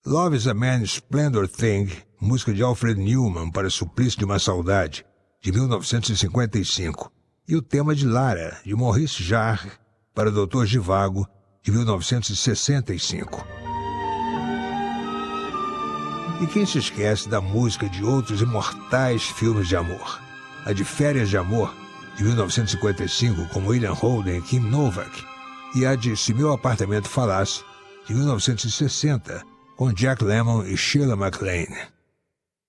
Love is a Man's Splendor Thing, música de Alfred Newman para Suplício de uma Saudade, de 1955, e o tema de Lara, de Maurice Jarre, para Dr. Zhivago, de 1965. E quem se esquece da música de outros imortais filmes de amor? A de Férias de Amor, de 1955, com William Holden e Kim Novak, e a de Se Meu Apartamento Falasse, de 1960, com Jack Lemmon e Sheila MacLaine.